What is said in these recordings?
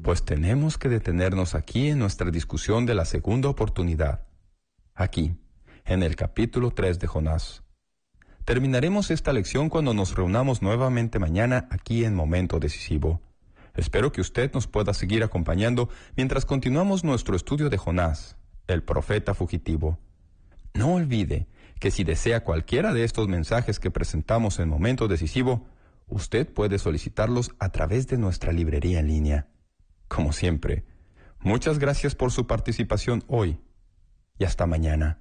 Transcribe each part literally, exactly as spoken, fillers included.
pues tenemos que detenernos aquí en nuestra discusión de la segunda oportunidad. Aquí, en el capítulo tres de Jonás. Terminaremos esta lección cuando nos reunamos nuevamente mañana aquí en Momento Decisivo. Espero que usted nos pueda seguir acompañando mientras continuamos nuestro estudio de Jonás, el profeta fugitivo. No olvide que si desea cualquiera de estos mensajes que presentamos en Momento Decisivo, usted puede solicitarlos a través de nuestra librería en línea. Como siempre, muchas gracias por su participación hoy y hasta mañana.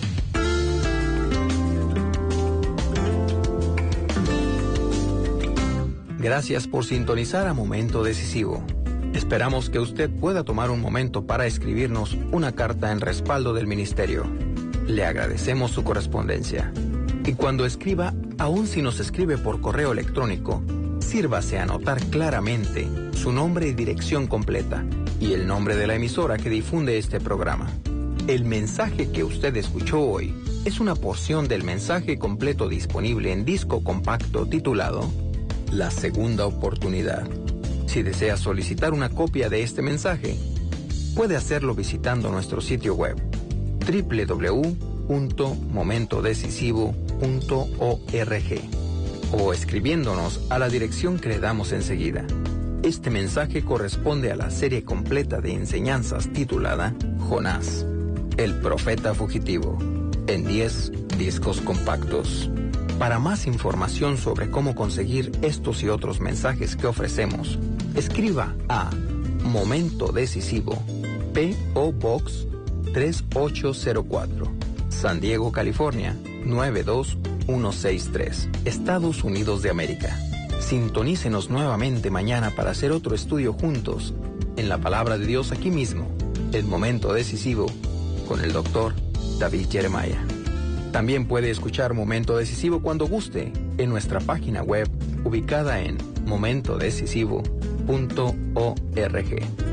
Gracias por sintonizar a Momento Decisivo. Esperamos que usted pueda tomar un momento para escribirnos una carta en respaldo del ministerio. Le agradecemos su correspondencia. Y cuando escriba, aun si nos escribe por correo electrónico, sírvase a anotar claramente su nombre y dirección completa y el nombre de la emisora que difunde este programa. El mensaje que usted escuchó hoy es una porción del mensaje completo disponible en disco compacto titulado La Segunda Oportunidad. Si desea solicitar una copia de este mensaje, puede hacerlo visitando nuestro sitio web doble u doble u doble u punto momento decisivo punto org o escribiéndonos a la dirección que le damos enseguida. Este mensaje corresponde a la serie completa de enseñanzas titulada Jonás, el profeta fugitivo, en diez discos compactos. Para más información sobre cómo conseguir estos y otros mensajes que ofrecemos, escriba a Momento Decisivo, P O Box tres ocho cero cuatro, San Diego, California, nueve dos uno seis tres, Estados Unidos de América. Sintonícenos nuevamente mañana para hacer otro estudio juntos en la Palabra de Dios aquí mismo, el Momento Decisivo, con el doctor David Jeremiah. También puede escuchar Momento Decisivo cuando guste en nuestra página web ubicada en momento decisivo punto org.